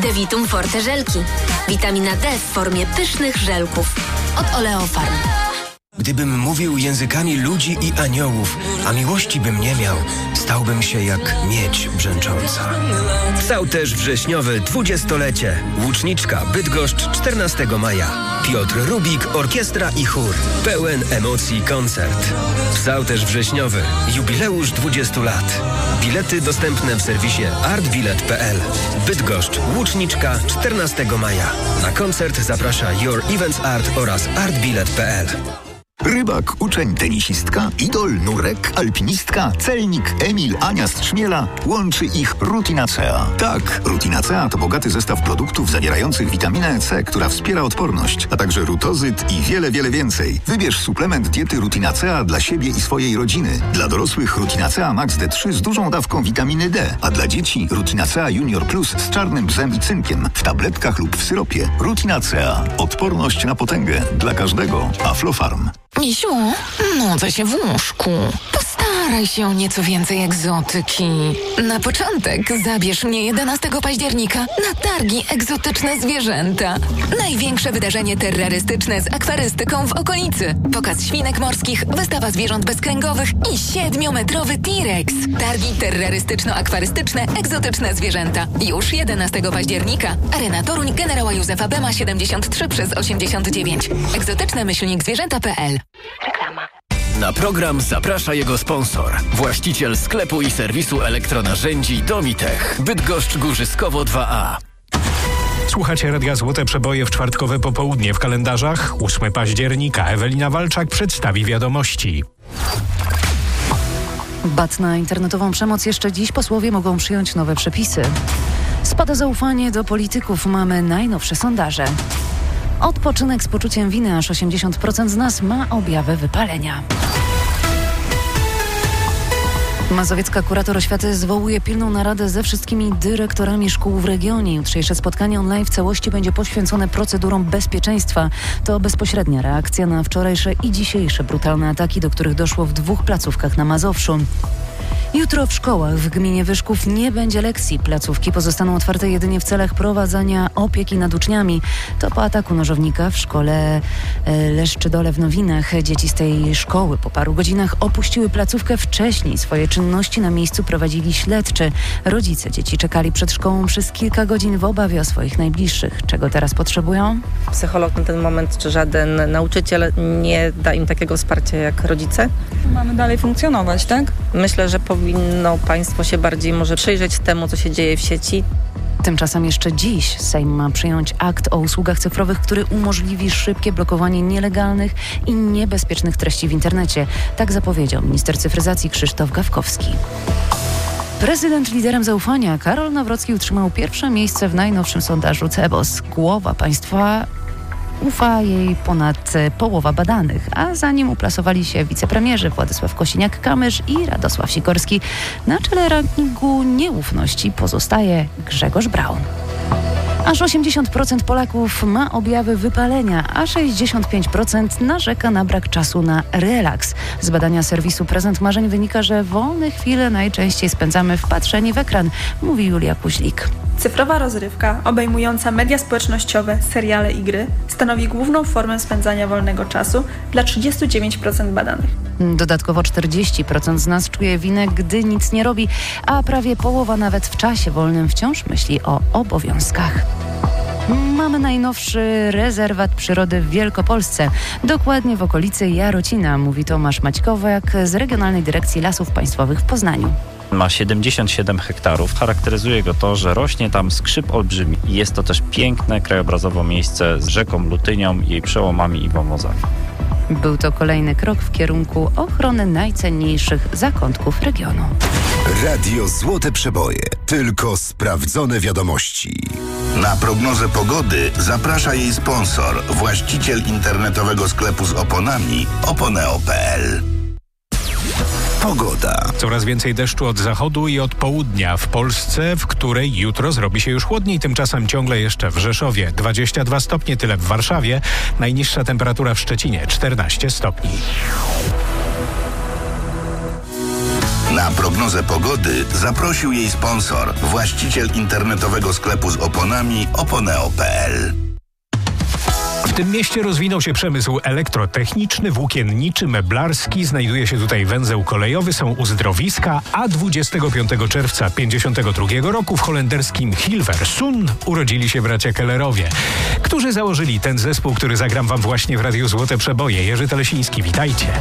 Devitum Forte żelki. Witamina D w formie pysznych żelków. Od Oleofarm. Gdybym mówił językami ludzi i aniołów, a miłości bym nie miał, stałbym się jak miedź brzęcząca. Stał też wrześniowe 20-lecie. Łuczniczka Bydgoszcz 14 maja. Piotr Rubik, orkiestra i chór. Pełen emocji koncert. Stał też wrześniowy. Jubileusz 20 lat. Bilety dostępne w serwisie artbilet.pl. Bydgoszcz, Łuczniczka 14 maja. Na koncert zaprasza Your Events Art oraz artbilet.pl. Rybak, uczeń, tenisistka, idol, nurek, alpinistka, celnik, Emil, Ania z Trzmiela. Łączy ich Rutinacea. Tak, Rutinacea to bogaty zestaw produktów zawierających witaminę C, która wspiera odporność, a także rutozyt i wiele, wiele więcej. Wybierz suplement diety Rutinacea dla siebie i swojej rodziny. Dla dorosłych Rutinacea Max D3 z dużą dawką witaminy D, a dla dzieci Rutinacea Junior Plus z czarnym bzem i cynkiem w tabletkach lub w syropie. Rutinacea. Odporność na potęgę. Dla każdego. Aflofarm. Misiu, nudzę się w łóżku. Postaraj się o nieco więcej egzotyki. Na początek zabierz mnie 11 października na targi Egzotyczne Zwierzęta. Największe wydarzenie terrorystyczne z akwarystyką w okolicy. Pokaz świnek morskich, wystawa zwierząt bezkręgowych i 7-metrowy T-Rex. Targi terrorystyczno-akwarystyczne Egzotyczne Zwierzęta. Już 11 października. Arena Toruń Generała Józefa Bema 73/89. Egzotyczne-zwierzęta.pl. Reklama. Na program zaprasza jego sponsor. Właściciel sklepu i serwisu elektronarzędzi Domitech. Bydgoszcz Górzyskowo 2A. Słuchacie Radia Złote Przeboje w czwartkowe popołudnie w kalendarzach. 8 października. Ewelina Walczak przedstawi wiadomości. Bat na internetową przemoc. Jeszcze dziś posłowie mogą przyjąć nowe przepisy. Spada zaufanie do polityków. Mamy najnowsze sondaże. Odpoczynek z poczuciem winy. Aż 80% z nas ma objawy wypalenia. Mazowiecka kurator oświaty zwołuje pilną naradę ze wszystkimi dyrektorami szkół w regionie. Jutrzejsze spotkanie online w całości będzie poświęcone procedurom bezpieczeństwa. To bezpośrednia reakcja na wczorajsze i dzisiejsze brutalne ataki, do których doszło w 2 placówkach na Mazowszu. Jutro w szkołach w gminie Wyszków nie będzie lekcji. Placówki pozostaną otwarte jedynie w celach prowadzenia opieki nad uczniami. To po ataku nożownika w szkole Leszczydole w Nowinach. Dzieci z tej szkoły po paru godzinach opuściły placówkę wcześniej. Swoje czynności na miejscu prowadzili śledczy. Rodzice dzieci czekali przed szkołą przez kilka godzin w obawie o swoich najbliższych. Czego teraz potrzebują? Psycholog na ten moment czy żaden nauczyciel nie da im takiego wsparcia jak rodzice. Mamy dalej funkcjonować, tak? Myślę, że powinno państwo się bardziej może przyjrzeć temu, co się dzieje w sieci. Tymczasem jeszcze dziś Sejm ma przyjąć akt o usługach cyfrowych, który umożliwi szybkie blokowanie nielegalnych i niebezpiecznych treści w internecie. Tak zapowiedział minister cyfryzacji Krzysztof Gawkowski. Prezydent liderem zaufania Karol Nawrocki utrzymał pierwsze miejsce w najnowszym sondażu CBOS. Głowa państwa ufa jej ponad połowa badanych, a za nim uplasowali się wicepremierzy Władysław Kosiniak-Kamysz i Radosław Sikorski. Na czele rankingu nieufności pozostaje Grzegorz Braun. Aż 80% Polaków ma objawy wypalenia, a 65% narzeka na brak czasu na relaks. Z badania serwisu Prezent Marzeń wynika, że wolne chwile najczęściej spędzamy wpatrzeni w ekran, mówi Julia Kuźlik. Cyfrowa rozrywka, obejmująca media społecznościowe, seriale i gry, stanowi główną formę spędzania wolnego czasu dla 39% badanych. Dodatkowo 40% z nas czuje winę, gdy nic nie robi, a prawie połowa nawet w czasie wolnym wciąż myśli o obowiązkach. Mamy najnowszy rezerwat przyrody w Wielkopolsce, dokładnie w okolicy Jarocina, mówi Tomasz Maćkowiak z Regionalnej Dyrekcji Lasów Państwowych w Poznaniu. Ma 77 hektarów. Charakteryzuje go to, że rośnie tam skrzyp olbrzymi. Jest to też piękne krajobrazowo miejsce z rzeką Lutynią, jej przełomami i wąwozami. Był to kolejny krok w kierunku ochrony najcenniejszych zakątków regionu. Radio Złote Przeboje. Tylko sprawdzone wiadomości. Na prognozę pogody zaprasza jej sponsor, właściciel internetowego sklepu z oponami oponeo.pl. Pogoda. Coraz więcej deszczu od zachodu i od południa w Polsce, w której jutro zrobi się już chłodniej. Tymczasem ciągle jeszcze w Rzeszowie 22 stopnie, tyle w Warszawie. Najniższa temperatura w Szczecinie 14 stopni. Na prognozę pogody zaprosił jej sponsor, właściciel internetowego sklepu z oponami oponeo.pl. W tym mieście rozwinął się przemysł elektrotechniczny, włókienniczy, meblarski. Znajduje się tutaj węzeł kolejowy, są uzdrowiska, a 25 czerwca 1952 roku w holenderskim Hilversum urodzili się bracia Kellerowie, którzy założyli ten zespół, który zagram wam właśnie w Radiu Złote Przeboje. Jerzy Telesiński, witajcie.